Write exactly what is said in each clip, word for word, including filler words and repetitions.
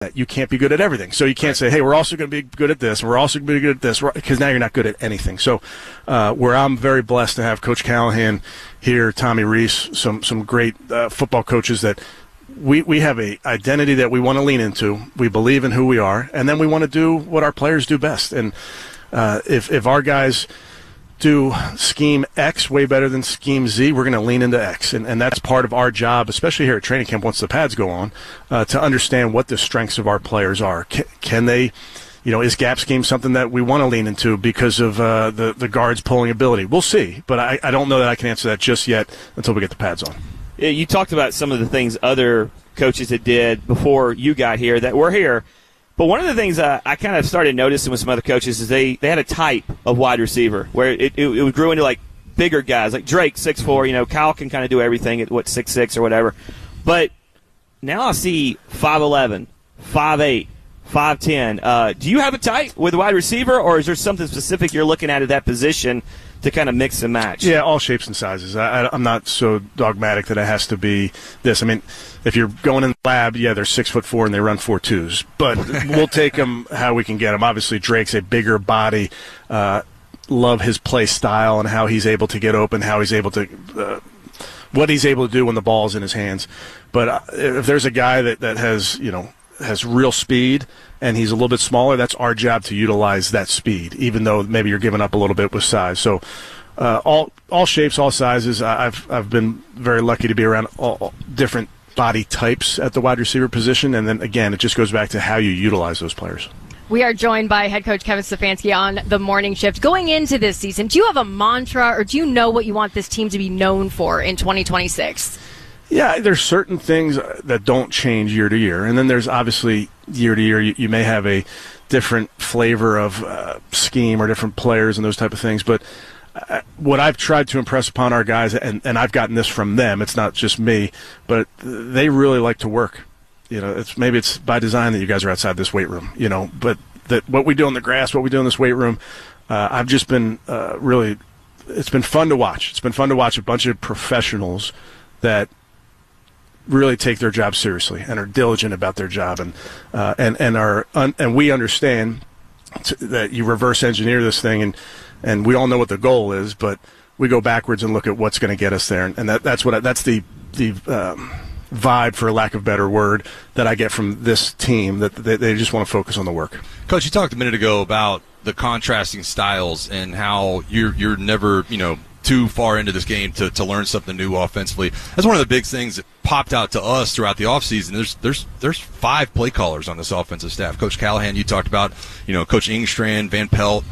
You can't be good at everything. So you can't say, hey, we're also going to be good at this, and we're also going to be good at this, because now you're not good at anything. So uh, where I'm very blessed to have Coach Callahan here, Tommy Rees, some some great uh, football coaches that we, we have a identity that we want to lean into. We believe in who we are, and then we want to do what our players do best. And uh, if, if our guys do scheme X way better than scheme Z, we're going to lean into X. And, and that's part of our job, especially here at training camp once the pads go on, uh, to understand what the strengths of our players are. Can, can they, you know, is gap scheme something that we want to lean into because of uh, the, the guards' pulling ability? We'll see, but I, I don't know that I can answer that just yet until we get the pads on. Yeah, you talked about some of the things other coaches had did before you got here that were here. But one of the things uh, I kind of started noticing with some other coaches is they, they had a type of wide receiver where it, it, it grew into, like, bigger guys. Like Drake, six foot four, you know, Kyle can kind of do everything at, what, six foot six or whatever. But now I see five eleven, five eight, five ten. Uh, do you have a type with wide receiver, or is there something specific you're looking at at that position to kind of mix and match? Yeah, all shapes and sizes. I, I, I'm not so dogmatic that it has to be this. I mean, if you're going in the lab, yeah, they're six foot four and they run four twos, but we'll take them how we can get them. Obviously, Drake's a bigger body. Uh, love his play style and how he's able to get open, how he's able to, uh, what he's able to do when the ball's in his hands. But uh, if there's a guy that, that has, you know, has real speed and he's a little bit smaller, that's our job to utilize that speed, even though maybe you're giving up a little bit with size. So uh, all all shapes, all sizes. I've I've been very lucky to be around all, all different body types at the wide receiver position, and then again, it just goes back to how you utilize those players. We are joined by head coach Kevin Stefanski on the morning shift. Going into this season, do you have a mantra, or do you know what you want this team to be known for in twenty twenty-six? Yeah, there's certain things that don't change year to year, and then there's obviously year to year you, you may have a different flavor of uh, scheme or different players and those type of things. But uh, what I've tried to impress upon our guys, and, and I've gotten this from them, it's not just me, but they really like to work. You know, it's maybe it's by design that you guys are outside this weight room. You know, but that what we do in the grass, what we do in this weight room, uh, I've just been uh, really. It's been fun to watch. It's been fun to watch a bunch of professionals that really take their job seriously and are diligent about their job, and uh, and and are un- and we understand t- that you reverse engineer this thing, and and we all know what the goal is, but we go backwards and look at what's going to get us there, and, and that that's what I, that's the the um, vibe, for lack of a better word, that I get from this team, that they, they just want to focus on the work. Coach, you talked a minute ago about the contrasting styles and how you're you're never, you know, too far into this game to, to learn something new offensively. That's one of the big things that popped out to us throughout the offseason. There's there's there's five play callers on this offensive staff. Coach Callahan, you talked about, you know, Coach Ingstrand, Van Pelt.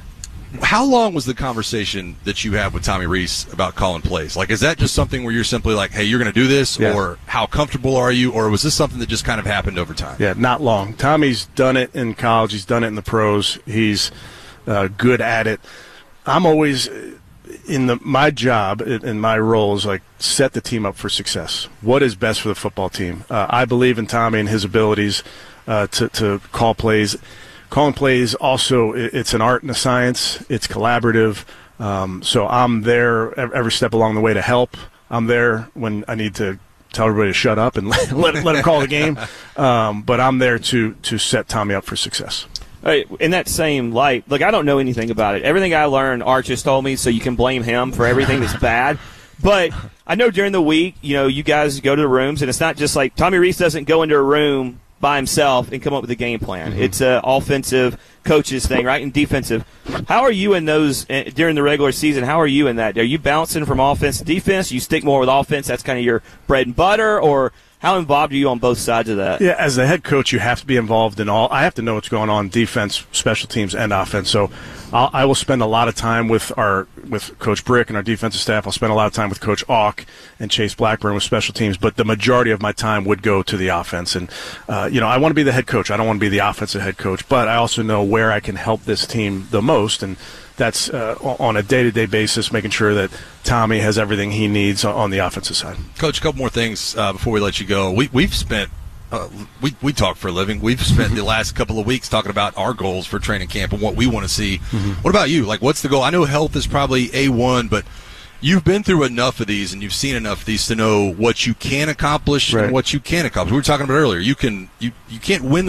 How long was the conversation that you had with Tommy Rees about calling plays? Like, is that just something where you're simply like, hey, you're going to do this, yeah. or how comfortable are you, or was this something that just kind of happened over time? Yeah, not long. Tommy's done it in college. He's done it in the pros. He's uh, good at it. I'm always in the my job and my role is like set the team up for success. What is best for the football team? Uh, I believe in Tommy and his abilities uh, to to call plays. Calling plays also, it's an art and a science. It's collaborative. Um, so I'm there every step along the way to help. I'm there when I need to tell everybody to shut up and let let, let him call the game. Um, but I'm there to to set Tommy up for success. Right, in that same light, look, I don't know anything about it. Everything I learned, Art just told me, so you can blame him for everything that's bad. But I know during the week, you know, you guys go to the rooms, and it's not just like Tommy Rees doesn't go into a room by himself and come up with a game plan. Mm-hmm. It's an offensive coaches thing, right, and defensive. How are you in those uh, during the regular season? How are you in that? Are you bouncing from offense to defense? You stick more with offense, that's kind of your bread and butter, or how involved are you on both sides of that? Yeah, as the head coach, you have to be involved in all. I have to know what's going on defense, special teams, and offense. So I'll, I will spend a lot of time with our with Coach Brick and our defensive staff. I'll spend a lot of time with Coach Auk and Chase Blackburn with special teams. But the majority of my time would go to the offense. And, uh, you know, I want to be the head coach. I don't want to be the offensive head coach. But I also know where I can help this team the most. And that's uh, on a day-to-day basis, making sure that Tommy has everything he needs on the offensive side. Coach, a couple more things uh, before we let you go. We, we've spent uh, we, – we talk for a living. We've spent the last couple of weeks talking about our goals for training camp and what we want to see. Mm-hmm. What about you? Like, what's the goal? I know health is probably A one, but you've been through enough of these and you've seen enough of these to know what you can accomplish right. and what you can't accomplish. We were talking about earlier. You can you, you can't win the